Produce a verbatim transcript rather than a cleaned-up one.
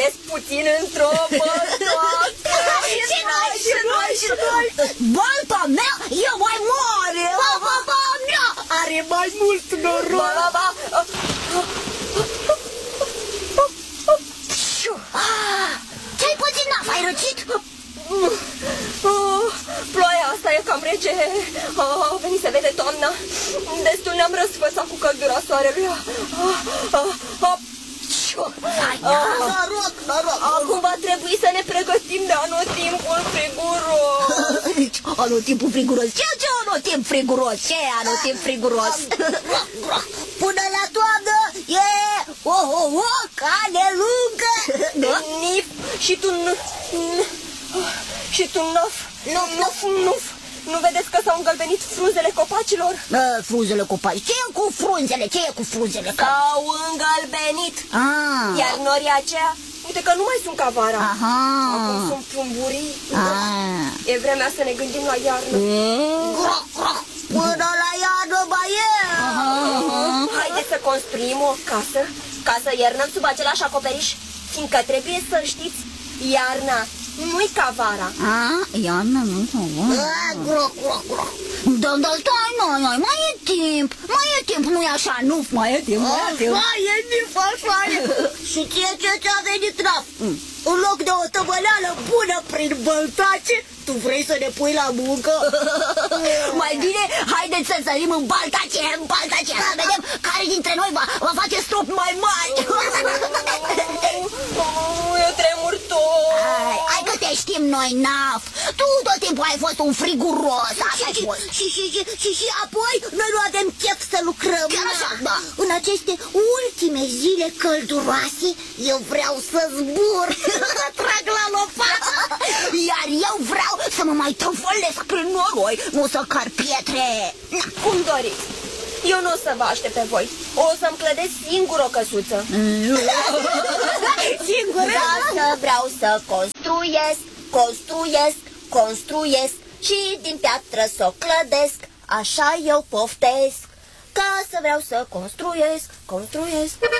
ies puțin într-o bătoacă. Și noi, și noi, și noi. Balta mea e mai mare. Balta mea are mai mult noroc. Ba, ba, ba. Ce-ai pățit, Naf? Ai răcit? Oh, ploaia asta e cam rece. A venit să vede toamna. Destul ne-am răsfățat cu căldura soarelui. Noroc, noroc. Acum va trebui să ne pregătim de anotimpul friguros. Anotimpul friguros? Ce ce anotimp friguros? Ce anotimp friguros? Până la toamnă e o, o, o cale lungă. Nif și tu nu... Și tu nuf, nuf, nuf, nuf. Nu vedeți că s-au îngălbenit frunzele copacilor? A, frunzele copaci. Ce e cu frunzele? Ce e cu frunzele? S-au îngălbenit. Ah. Iar norii aceia, uite că nu mai sunt ca vara. Aha. Acum sunt plumburii. Ah. E vremea să ne gândim la iarnă. Groc, groc. Până la iarnă mai e. Haideți să construim o casă ca să iernăm sub același acoperiș, fiindcă trebuie să știți, iarna nu-i ca vara. Ah, iarna nu ca vara. Groc, groc, groc. Da, da, stai, noi, noi, mai e timp. Mai e timp, nu-i așa, nu, mai e timp, mai e timp. Mai e timp, așa e. Și ție ce ți-a venit, Naf? În loc de o tăvăleală bună prin băltace, tu vrei să ne pui la muncă? Mai bine, haideți să sărim în baltace, în baltace, să vedem care dintre noi va, va face strop mai mari. Eu tremur tot. Hai, hai că te știm noi, Naf. Tu tot timpul ai fost un friguros. Așa și, și, și, și, și, și apoi noi nu avem chef să lucrăm. Chiar așa, da. În aceste ultime zile călduroase, eu vreau să zbur, să trag la lopată. Iar eu vreau să mă mai tăvălesc prin noroi, nu să car pietre. Cum doriți. Eu nu o să vă aștept pe voi. O să-mi clădesc singur o căsuță. Singur? Da, să vreau să construiesc, construiesc, construiesc și din piatră să o clădesc. Așa eu poftesc. Ca să vreau să construiesc, construiesc.